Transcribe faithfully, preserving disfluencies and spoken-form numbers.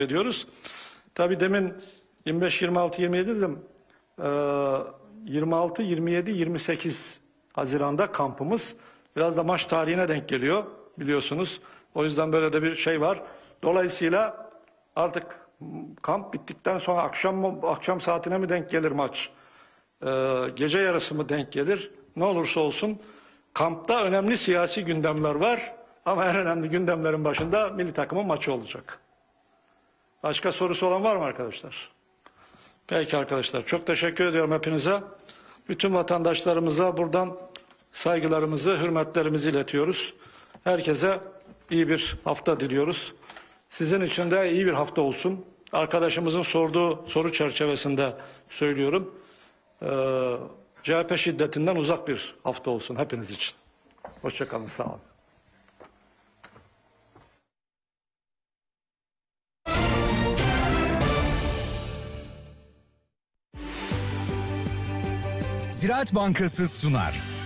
ediyoruz. Tabii demin yirmi beş, yirmi altı, yirmi yedi dedim. Ee, yirmi altı, yirmi yedi, yirmi sekiz Haziran'da kampımız. Biraz da maç tarihine denk geliyor biliyorsunuz. O yüzden böyle de bir şey var. Dolayısıyla artık kamp bittikten sonra akşam mı, akşam saatine mi denk gelir maç? Ee, gece yarısı mı denk gelir? Ne olursa olsun kampta önemli siyasi gündemler var. Ama en önemli gündemlerin başında milli takımın maçı olacak. Başka sorusu olan var mı arkadaşlar? Peki arkadaşlar, çok teşekkür ediyorum hepinize. Bütün vatandaşlarımıza buradan saygılarımızı, hürmetlerimizi iletiyoruz. Herkese iyi bir hafta diliyoruz. Sizin için de iyi bir hafta olsun. Arkadaşımızın sorduğu soru çerçevesinde söylüyorum. Ee, C H P şiddetinden uzak bir hafta olsun hepiniz için. Hoşça kalın, sağ olun. Ziraat Bankası sunar.